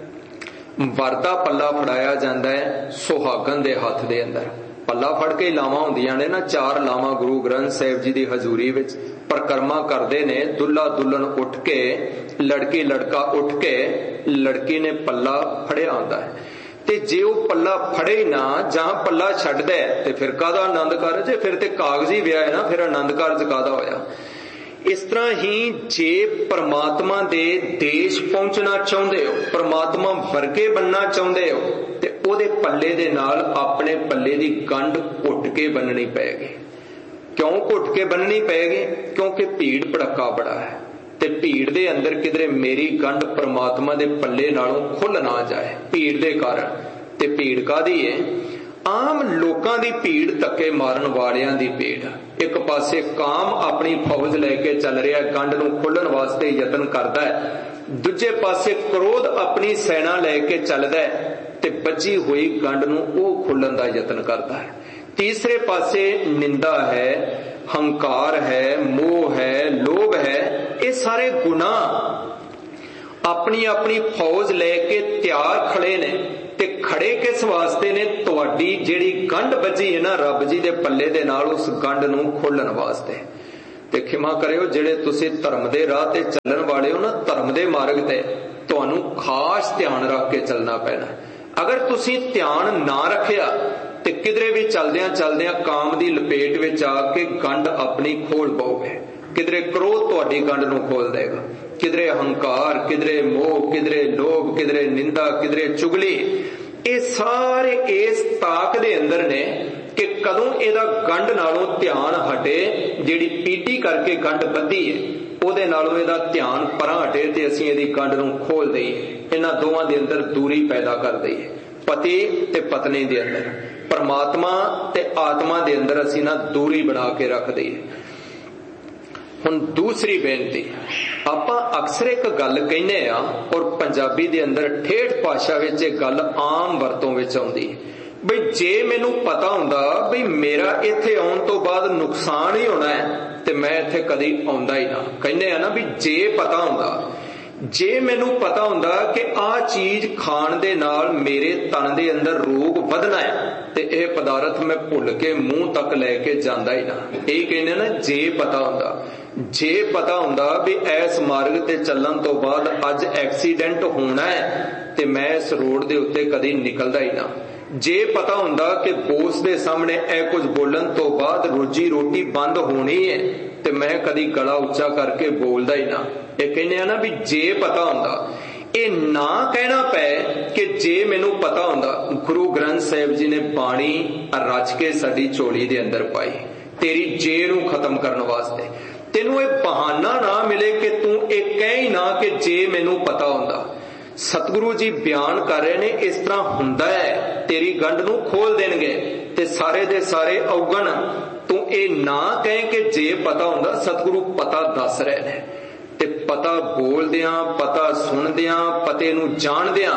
ਵਰ ਦਾ ਪੱਲਾ ਫੜਾਇਆ ਜਾਂਦਾ ਹੈ ਸੁਹਾਗਣ ਦੇ ਹੱਥ ਦੇ ਅੰਦਰ। ਪੱਲਾ ਫੜ ਕੇ ਲਾਵਾਂ ਹੁੰਦੀਆਂ ਨੇ ਨਾ, 4 ਲਾਵਾਂ ਗੁਰੂ ਗ੍ਰੰਥ ਸਾਹਿਬ ਜੀ ਦੀ ਹਜ਼ੂਰੀ ਵਿੱਚ ਪਰਿਕਰਮਾ ਕਰਦੇ ਨੇ। ਦੁੱਲਾ ਦੁਲਹਨ ਉੱਠ ਕੇ, ਲੜਕੀ ਲੜਕਾ ਉੱਠ ਕੇ, ਲੜਕੀ ਨੇ ਪੱਲਾ ਫੜਿਆ ਹੁੰਦਾ ਹੈ। ਤੇ ਜੇ ਉਹ ਪੱਲਾ ਫੜੇ ਨਾ ਜਾਂ ਪੱਲਾ ਛੱਡਦਾ ਤੇ ਫਿਰ ਕਾਹਦਾ ਆਨੰਦ ਕਾਰਜ ਹੈ? ਫਿਰ ਤੇ ਕਾਗਜ਼ੀ ਵਿਆਹ ਹੈ ਨਾ, ਫਿਰ ਆਨੰਦ ਕਾਰਜ ਕਾਹਦਾ ਹੋਇਆ? ਇਸ ਤਰ੍ਹਾਂ ਹੀ ਜੇ ਪਰਮਾਤਮਾ ਦੇ ਦੇਸ਼ ਪਹੁੰਚਣਾ ਚਾਹੁੰਦੇ ਹੋ, ਪਰਮਾਤਮਾ ਵਰਗੇ ਬਣਨਾ ਚਾਹੁੰਦੇ ਹੋ, ਤੇ ਉਹਦੇ ਪੱਲੇ ਦੇ ਨਾਲ ਆਪਣੇ ਪੱਲੇ ਦੀ ਗੰਢ ਘੁੱਟ ਕੇ ਬੰਨਣੀ ਪਏਗੀ। ਕਿਉਂ ਘੁੱਟ ਕੇ ਬੰਨਣੀ ਪਏਗੀ? ਕਿਉਂਕਿ ਭੀੜ ਭੜੱਕਾ ਬੜਾ ਹੈ, ਤੇ ਭੀੜ ਦੇ ਅੰਦਰ ਕਿਧਰੇ ਮੇਰੀ ਗੰਢ ਪਰਮਾਤਮਾ ਦੇ ਪੱਲੇ ਨਾਲੋਂ ਖੁੱਲ ਨਾ ਜਾਏ ਭੀੜ ਦੇ ਕਾਰਨ। ਤੇ ਭੀੜ ਕਾਹਦੀ ਹੈ? ਆਮ ਲੋਕਾਂ ਦੀ ਭੀੜ, ਧੱਕੇ ਮਾਰਨ ਵਾਲਿਆਂ ਦੀ ਭੀੜ। ਇੱਕ ਪਾਸੇ ਕਾਮ ਆਪਣੀ ਫੌਜ ਲੈ ਕੇ ਚੱਲ ਰਿਹਾ, ਗੰਢ ਨੂੰ ਖੋਲਣ ਵਾਸਤੇ ਯਤਨ ਕਰਦਾ ਹੈ। ਦੂਜੇ ਪਾਸੇ ਕ੍ਰੋਧ ਆਪਣੀ ਸੈਨਾ ਲੈ ਕੇ ਚੱਲਦਾ ਹੈ ਤੇ ਬੱਝੀ ਹੋਈ ਗੰਢ ਨੂੰ ਉਹ ਖੋਲਣ ਦਾ ਯਤਨ ਕਰਦਾ ਹੈ। ਤੀਸਰੇ ਪਾਸੇ ਨਿੰਦਾ ਹੈ, ਹੰਕਾਰ ਹੈ, ਮੋਹ ਹੈ, ਲੋਭ ਹੈ। ਇਹ ਸਾਰੇ ਗੁਨਾਹ अपनी अपनी फौज लैके तैयार खड़े ने। ते खड़े किस वास्ते ने? तुहाडी जिहड़ी गंढ बजी है ना रब जी दे पल्ले दे नाल, उस गंढ नूं खोलण वास्ते। ते खिमा करियो जिहड़े तुसीं धर्म दे राह ते चलण वाले हो ना, धर्म दे मार्ग ते तुहानूं खास ध्यान रख के चलना पैना। अगर तुसीं ध्यान ना रखिया ते किधरे भी चलदियां चलदियां काम दी लपेट विच आके गंढ अपनी खोल पाओगे। किधरे क्रोध तुहाडी गंढ नूं खोल देगा, किधरे अहंकार, किधरे मोह, किधरे लोभ, किधरे निंदा, किधरे चुगली। ये सारे इस ताक दे अंदर ने कि कदों इहदा गंढ नालों ध्यान हटे। जिहड़ी पीटी करके गंढ बधी है ਉਹਦੇ ਨਾਲੋਂ ਇਹਦਾ ਧਿਆਨ ਪਰਾਂ ਹਟੇ ਤੇ ਅਸੀਂ ਇਹਦੀ ਗੰਢ ਨੂੰ ਖੋਲ ਦਈਏ। ਇਹਨਾਂ ਦੋਵਾਂ ਦੇ ਅੰਦਰ ਦੂਰੀ ਪੈਦਾ ਕਰ ਦਈਏ, ਪਤੀ ਤੇ ਪਤਨੀ ਦੇ ਅੰਦਰ, ਪਰਮਾਤਮਾ ਤੇ ਆਤਮਾ ਦੇ ਅੰਦਰ ਅਸੀਂ ਨਾ ਦੂਰੀ ਬਣਾ ਕੇ ਰੱਖ ਦਈਏ। ਹੁਣ ਦੂਸਰੀ ਬੇਨਤੀ, ਆਪਾਂ ਅਕਸਰ ਇੱਕ ਗੱਲ ਕਹਿੰਦੇ ਆ ਔਰ ਪੰਜਾਬੀ ਦੇ ਅੰਦਰ ਠੇਠ ਭਾਸ਼ਾ ਵਿੱਚ ਇਹ ਗੱਲ ਆਮ ਵਰਤੋਂ ਵਿੱਚ ਆਉਂਦੀ, ਬਈ ਜੇ ਮੈਨੂੰ ਪਤਾ ਹੁੰਦਾ ਬਈ ਮੇਰਾ ਇੱਥੇ ਆਉਣ ਤੋਂ ਬਾਅਦ ਨੁਕਸਾਨ ਹੀ ਹੋਣਾ ਹੈ ਤੇ ਮੈਂ ਇੱਥੇ ਕਦੀ ਆਉਂਦਾ ਹੀ ਨਾ। ਕਹਿੰਦੇ ਆ ਨਾ ਵੀ ਜੇ ਪਤਾ ਹੁੰਦਾ, ਜੇ ਮੈਨੂੰ ਪਤਾ ਹੁੰਦਾ ਕਿ ਆਹ ਚੀਜ਼ ਖਾਣ ਦੇ ਨਾਲ ਮੇਰੇ ਤਨ ਦੇ ਅੰਦਰ ਰੋਗ ਵਧਣਾ ਹੈ ਤੇ ਇਹ ਪਦਾਰਥ ਮੈਂ ਭੁੱਲ ਕੇ ਮੂੰਹ ਤੱਕ ਲੈ ਕੇ ਜਾਂਦਾ ਹੀ ਨਾ। ਇਹ ਕਹਿੰਦੇ ਨਾ ਜੇ ਪਤਾ ਹੁੰਦਾ। ਜੇ ਪਤਾ ਹੁੰਦਾ ਵੀ ਇਸ ਮਾਰਗ ਤੇ ਚੱਲਣ ਤੋਂ ਬਾਅਦ ਅੱਜ ਐਕਸੀਡੈਂਟ ਹੋਣਾ ਹੈ ਤੇ ਮੈਂ ਇਸ ਰੋਡ ਦੇ ਉੱਤੇ ਕਦੀ ਨਿਕਲਦਾ ਹੀ ਨਾ। ਜੇ ਪਤਾ ਹੁੰਦਾ ਕਿ ਬੋਸ ਦੇ ਸਾਹਮਣੇ ਇਹ ਕੁਝ ਬੋਲਣ ਤੋਂ ਬਾਅਦ ਰੋਜੀ ਰੋਟੀ ਬੰਦ ਹੋਣੀ ਹੈ ਤੇ ਮੈਂ ਕਦੀ ਗਲਾ ਉੱਚਾ ਕਰਕੇ ਬੋਲਦਾ ਹੀ ਨਾ। ਇਹ ਕਹਿੰਦੇ ਆ ਨਾ ਵੀ ਜੇ ਪਤਾ ਹੁੰਦਾ। ਇਹ ਨਾ ਕਹਿਣਾ ਪਏ ਕਿ ਜੇ ਮੈਨੂੰ ਪਤਾ ਹੁੰਦਾ। ਗੁਰੂ ਗ੍ਰੰਥ ਸਾਹਿਬ ਜੀ ਨੇ ਬਾਣੀ ਰਚ ਕੇ ਸਾਡੀ ਝੋਲੀ ਦੇ ਅੰਦਰ ਪਾਈ, ਤੇਰੀ ਜੇ ਨੂੰ ਖਤਮ ਕਰਨ ਵਾਸਤੇ। ਤੈਨੂੰ ਇਹ ਬਹਾਨਾ ਨਾ ਮਿਲੇ ਕਿ ਤੂੰ ਇਹ ਕਹਿ ਹੀ ਨਾ ਕਿ ਜੇ ਮੈਨੂੰ ਪਤਾ ਹੁੰਦਾ। ਸਤਿਗੁਰੂ ਜੀ ਬਿਆਨ ਕਰ ਰਹੇ ਨੇ ਇਸ ਤਰ੍ਹਾਂ ਹੁੰਦਾ ਹੈ, ਤੇਰੀ ਗੰਢ ਨੂੰ ਖੋਲ ਦੇਣਗੇ ਤੇ ਸਾਰੇ ਦੇ ਸਾਰੇ ਔਗਣ। ਤੂੰ ਇਹ ਨਾ ਕਹੇ ਕਿ ਜੇ ਪਤਾ ਹੁੰਦਾ। ਸਤਿਗੁਰੂ ਪਤਾ ਦੱਸ ਰਹੇ ਨੇ ਤੇ ਪਤਾ ਬੋਲਦਿਆਂ, ਪਤਾ ਸੁਣਦਿਆਂ, ਪਤੇ ਨੂੰ ਜਾਣਦਿਆਂ,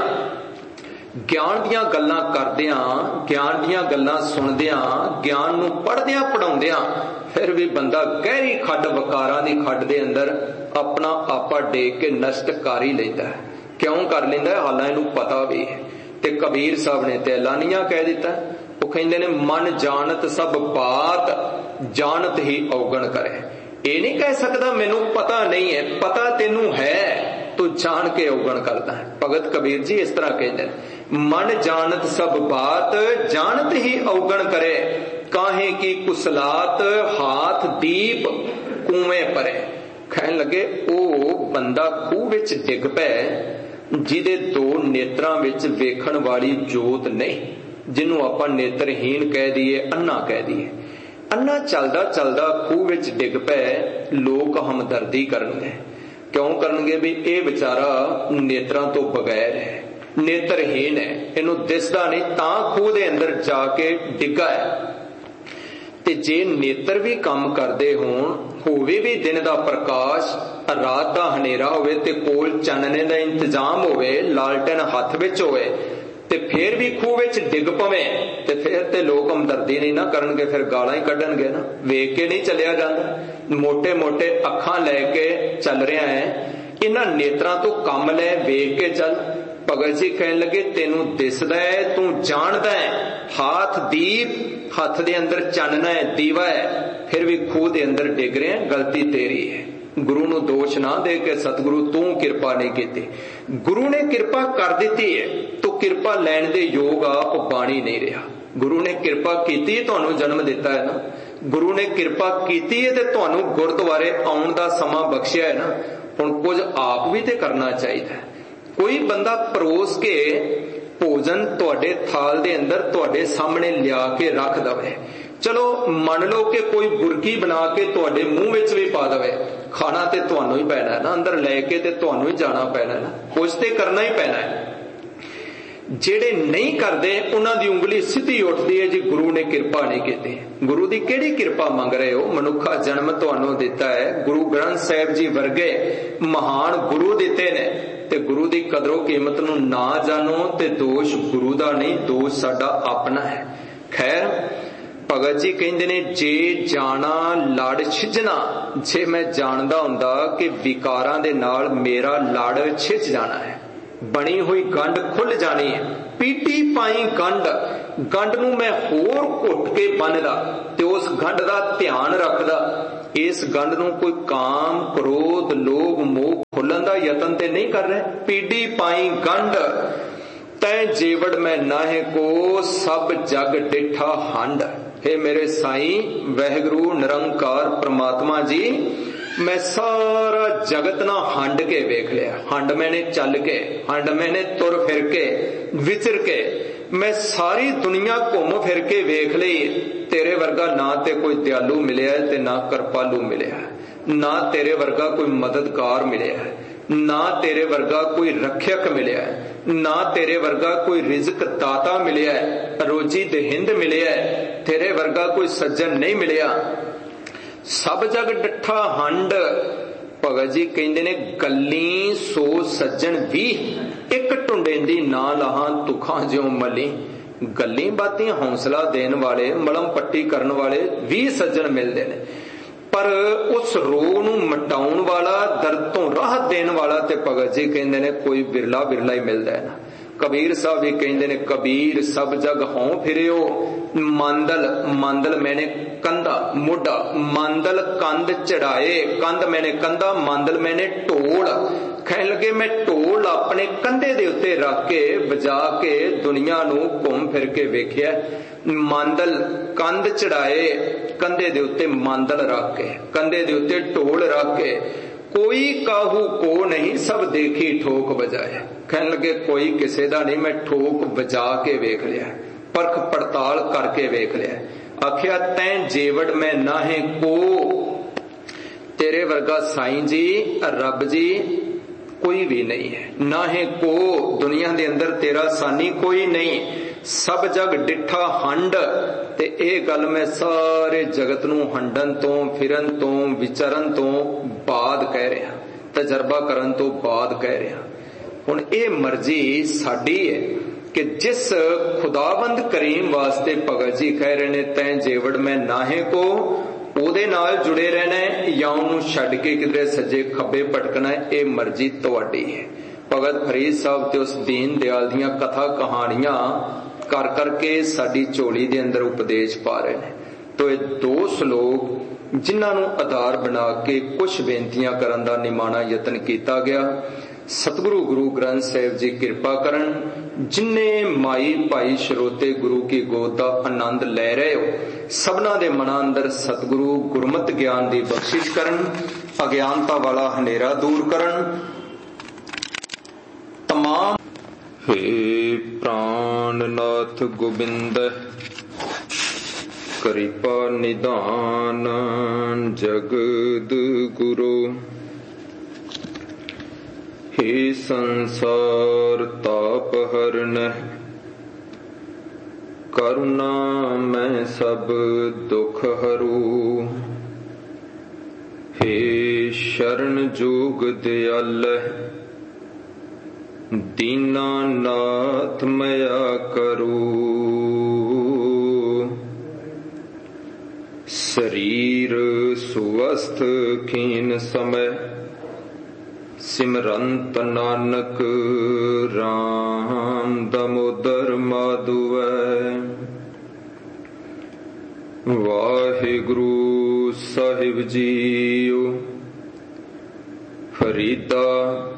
ਗਿਆਨ ਦੀਆਂ ਗੱਲਾਂ ਕਰਦਿਆਂ, ਗਿਆਨ ਦੀਆਂ ਗੱਲਾਂ ਸੁਣਦਿਆਂ, ਗਿਆਨ ਨੂੰ ਪੜ੍ਹਦਿਆਂ ਪੜਾਉਂਦਿਆਂ ਫਿਰ ਵੀ ਬੰਦਾ ਗਹਿਰੀ ਖੱਡ ਵਕਾਰਾਂ ਦੀ ਖੱਡ ਦੇ ਅੰਦਰ ਆਪਣਾ ਆਪਾ ਡੇਕ ਕੇ ਨਸ਼ਟ ਕਰ ਹੀ ਲੈਂਦਾ। ਕਿਉਂ ਕਰ ਲੈਂਦਾ? ਹਾਲਾਂ ਇਹਨੂੰ ਪਤਾ ਵੀ ਹੈ। ਤੇ ਕਬੀਰ ਸਾਹਿਬ ਨੇ ਤੇ ਐਲਾਨੀਆਂ ਕਹਿ ਦਿੱਤਾ। ਉਹ ਕਹਿੰਦੇ ਨੇ ਮਨ ਜਾਣਤ ਸਭ ਬਾਤ, ਜਾਣਤ ਹੀ ਔਗਣ ਕਰੇ। ਇਹ ਨਹੀਂ ਕਹਿ ਸਕਦਾ ਮੈਨੂੰ ਪਤਾ ਨਹੀਂ ਹੈ, ਪਤਾ ਤੈਨੂੰ ਹੈ, ਤੂੰ ਜਾਣ ਕੇ ਔਗਣ ਕਰਦਾ ਹੈ। ਭਗਤ ਕਬੀਰ ਜੀ ਇਸ ਤਰ੍ਹਾਂ ਕਹਿੰਦੇ ਨੇ ਮਨ ਜਾਣਤ ਸਭ ਬਾਤ, ਜਾਣਤ ਹੀ ਔਗਣ ਕਰੇ। ਕਾਹੇ ਕੀ ਕੁਸਲਾਤ, ਹਾਥ ਦੀਪ ਕੂਵੇਂ ਪਰੇ। ਕਹਿਣ ਲੱਗੇ ਉਹ ਬੰਦਾ ਖੂਹ ਵਿੱਚ ਡਿੱਗ ਪਏ ਜਿਹਦੇ ਦੋ ਨੇਤਰਾਂ ਵਿੱਚ ਵੇਖਣ ਵਾਲੀ ਜੋਤ ਨਹੀਂ, ਜਿਹਨੂੰ ਆਪਾਂ ਨੇਤਰਹੀਣ ਕਹਿ ਦਈਏ, ਅੰਨਾ ਕਹਿ ਦਈਏ। ਅੰਨਾ ਚੱਲਦਾ ਚੱਲਦਾ ਖੂਹ ਵਿੱਚ ਡਿੱਗ ਪਏ। ਲੋਕ ਹਮਦਰਦੀ ਕਰਨਗੇ। ਕਿਉਂ ਕਰਨਗੇ? ਵੀ ਇਹ ਵਿਚਾਰਾ ਨੇਤਰਾਂ ਤੋਂ ਬਗੈਰ ਹੈ, ਨੇਤਰਹੀਣ ਹੈ, ਇਹਨੂੰ ਦਿਸਦਾ ਨਹੀਂ, ਤਾਂ ਖੂਹ ਦੇ ਅੰਦਰ ਜਾ ਕੇ ਡਿੱਗਾ ਹੈ। ਤੇ ਜੇ ਨੇਤਰ ਵੀ ਕੰਮ ਕਰਦੇ ਹੋਣ, ਹੋਵੇ ਵੀ ਦਿਨ ਦਾ ਪ੍ਰਕਾਸ਼, ਰਾਤ ਦਾ ਹਨੇਰਾ ਹੋਵੇ ਤੇ ਕੋਲ ਚਾਨਣੇ ਦਾ ਇੰਤਜ਼ਾਮ ਹੋਵੇ, ਲਾਲਟਨ ਹੱਥ ਵਿੱਚ ਹੋਵੇ, ਤੇ ਫੇਰ ਵੀ ਖੂਹ ਵਿੱਚ ਡਿੱਗ ਪਵੇ ਤੇ ਫੇਰ ਤੇ ਲੋਕ ਹਮਦਰਦੀ ਨਹੀਂ ਨਾ ਕਰਨਗੇ, ਫਿਰ ਗਾਲਾਂ ਹੀ ਕੱਢਣਗੇ ਨਾ। ਵੇਖ ਕੇ ਨਹੀਂ ਚੱਲਿਆ ਜਾਂਦਾ। ਮੋਟੇ ਮੋਟੇ ਅੱਖਾਂ ਲੈ ਕੇ ਚੱਲ ਰਿਹਾ ਹੈ, ਇਹਨਾਂ ਨੇਤਰਾਂ ਤੋਂ ਕੰਮ ਲੈ, ਵੇਖ ਕੇ ਚੱਲ। ਭਗਤ ਜੀ ਕਹਿਣ ਲੱਗੇ ਤੈਨੂੰ ਦਿਸਦਾ ਹੈ, ਤੂੰ ਜਾਣਦਾ ਹੈ, ਹਾਥ ਦੀਪ, ਹੱਥ ਦੇ ਅੰਦਰ ਚਾਨਣਾ ਹੈ, ਦੀਵਾ ਹੈ, ਫਿਰ ਵੀ ਖੂਹ ਦੇ ਅੰਦਰ ਡਿੱਗ ਰਿਹਾ, ਗਲਤੀ ਤੇਰੀ ਹੈ। ਗੁਰੂ ਨੂੰ ਦੋਸ਼ ਨਾ ਦੇ ਕੇ ਸਤਿਗੁਰੂ ਤੂੰ ਕਿਰਪਾ ਨਹੀਂ ਕੀਤੀ। ਗੁਰੂ ਨੇ ਕਿਰਪਾ ਕਰ ਦਿੱਤੀ ਹੈ, ਤੂੰ ਕਿਰਪਾ ਲੈਣ ਦੇ ਯੋਗ ਆਪ ਬਾਣੀ ਨਹੀਂ ਰਿਹਾ। ਗੁਰੂ ਨੇ ਕਿਰਪਾ ਕੀਤੀ, ਤੁਹਾਨੂੰ ਜਨਮ ਦਿੱਤਾ ਹੈ ਨਾ। ਗੁਰੂ ਨੇ ਕਿਰਪਾ ਕੀਤੀ ਹੈ ਤੇ ਤੁਹਾਨੂੰ ਗੁਰਦੁਆਰੇ ਆਉਣ ਦਾ ਸਮਾਂ ਬਖਸ਼ਿਆ ਹੈ ਨਾ। ਹੁਣ ਕੁਝ ਆਪ ਵੀ ਤੇ ਕਰਨਾ ਚਾਹੀਦਾ। ਕੋਈ ਬੰਦਾ ਪਰੋਸ ਕੇ ਭੋਜਨ ਤੁਹਾਡੇ ਥਾਲ ਦੇ ਅੰਦਰ ਤੁਹਾਡੇ ਸਾਹਮਣੇ ਲਿਆ ਕੇ ਰੱਖ ਦਵੇ, ਚਲੋ ਮੰਨ ਲਓ ਕਿ ਕੋਈ ਬੁਰਕੀ ਬਣਾ ਕੇ ਤੁਹਾਡੇ ਮੂੰਹ ਵਿੱਚ ਵੀ ਪਾ ਦਵੇ, ਖਾਣਾ ਤੇ ਤੁਹਾਨੂੰ ਹੀ ਪੈਣਾ ਨਾ, ਅੰਦਰ ਲੈ ਕੇ ਤੇ ਤੁਹਾਨੂੰ ਹੀ ਜਾਣਾ ਪੈਣਾ ਨਾ, ਕੁਝ ਤੇ ਕਰਨਾ ਹੀ ਪੈਣਾ ਹੈ। ਜਿਹੜੇ ਨਹੀਂ ਕਰਦੇ ਉਹਨਾਂ ਦੀ ਉਂਗਲੀ ਸਿੱਧੀ ਉੱਠਦੀ ਹੈ ਜੀ ਗੁਰੂ ਨੇ ਕਿਰਪਾ ਨਹੀਂ ਕੀਤੀ। ਗੁਰੂ ਦੀ ਕਿਹੜੀ ਕਿਰਪਾ ਮੰਗ ਰਹੇ ਹੋ? ਮਨੁੱਖਾ ਜਨਮ ਤੁਹਾਨੂੰ ਦਿੱਤਾ ਹੈ, ਗੁਰੂ ਗ੍ਰੰਥ ਸਾਹਿਬ ਜੀ ਵਰਗੇ ਮਹਾਨ ਗੁਰੂ ਦਿੱਤੇ ਨੇ, ਤੇ ਗੁਰੂ ਦੀ ਕਦਰੋ ਕੀਮਤ ਨੂੰ ਨਾ ਜਾਣੋ ਤੇ ਦੋਸ਼ ਗੁਰੂ ਦਾ ਨਹੀਂ, ਦੋਸ਼ ਸਾਡਾ ਆਪਣਾ ਹੈ। ਖੈਰ भगत जी कहते ने जे जाना लड़ छिजना, जे मैं जानदा हुंदा कि विकारां दे नाल मेरा लड़ छिज जाना है, बनी हुई गंढ खुल जानी है, पीटी पाई गंढ, गंढ नूं मैं होर घुट के बन्नदा ते उस गंढ दा ध्यान रखदा, इस गंढ नूं कोई काम क्रोध लोभ मोह खुलन दा यतन ते नहीं कर रहे। पीटी पाई गंढ तै जेवड़ मैं नाहे को सब जग डिठा हंड। हे मेरे साईं वैगुरु निरंकार परमात्मा जी, मैं सारा जगत ना हंड के वेख लिया। हंड मैंने चल के, हंड मैंने तुर फिर के विचर के, मैं सारी दुनिया घूम फिर के वेख ली। तेरे वर्गा ना ते कोई दयालु मिलिया ते ना कृपालु मिलिया, ना तेरे वर्गा कोई मददगार मिलिया, ना तेरे वर्गा कोई रक्षक मिलिया, ना तेरे वर्गा कोई रिजक दाता मिलिया, रोजी देहिंद मिलिया, तेरे वर्गा कोई सज्जन नहीं मिलिया। सब जग डिठा हंड। भगत जी कहते ने गली सो सज्जन भी एक टुंडेंदी ना लाहां तुखां ज्यों मली। गली बाती हौसला देने वाले मलम पट्टी करने वाले 20 सज्जन मिलते ने, पर उस रोग नूं मटाउण वाला दर्द तो राहत देने वाला ते भगत जी कहते ने कोई बिरला बिरला ही मिलता है ना। कबीर साहब भी कहते ने कबीर सब जग हों फिरियो, मांदल मांदल मैंने कंधा मोढ़ा, मांदल कंध चढ़ाए, कंध मैंने कंधा मांदल मैंने ढोल। कहने लगे मैं ढोल अपने कंधे दे उत्ते रख के बजा के दुनिया नूं घूम फिर के वेख्या। मांदल कंध चढ़ाए, कंधे दे उत्ते मांदल रख के, कंधे दे उत्ते ढोल रख के, कोई काहू को नहीं सब देखी ठोक बजाए। कहने लगे कोई किसे दा नहीं, मैं ठोक बजा के वेख लिया, परख पड़ताल करके वेख लिया। आखिया तैं जेवड़ में नाहे को, तेरे वर्गा साईं जी रब जी कोई भी नहीं है, नाहे को दुनिया दे अंदर तेरा सानी कोई नहीं। सब जग डिठा हंड, ते ए गल मैं सारे जगत नूं हंडन तो फिरन तो विचरन तो बाद कह रहा, तजर्बा करन तो बाद कह रहा। हुण ए मर्जी साडी है कि जिस खुदाबंद करीम वास्ते भगत जी कह रहे ने तैं जेवड़ में नाहे को, ओदे नाल जुड़े रहना है या उन्होंने छड्ड के किधरे सज्जे खब्बे भटकना है, ये मर्जी तुहाडी है। भगत फरीद साहब ते उस दीन दयाल दियां कथा कहानियां कर करके साडी झोली दे अंदर उपदेश पा रहे हैं। तो ये 2 श्लोक जिन्हां नूं आधार बना के कुछ बेनतियां करन दा निमाणा यतन किया गया। सतगुरु गुरु ग्रंथ साहिब जी कृपा करन, जिन्ने माई भाई श्रोते गुरु की गोद का आनंद ले रहे हो, सबना दे मनां अंदर सतगुरु गुरमत ज्ञान की बख्शिश करन, अज्ञानता वाला हनेरा दूर करन। तमाम हे प्राणनाथ गोबिंद कृपा निधान जगद गुरु, हे संसार ताप हरन करुणा मैं सब दुख हरू। हे शरण जोग दयाल दीना नाथ मया करू। शरीर सुवस्थ खीन समय सिमरंत नानक राम दामोदर माधवै। वाहिगुरु साहिब जीओ फरीदा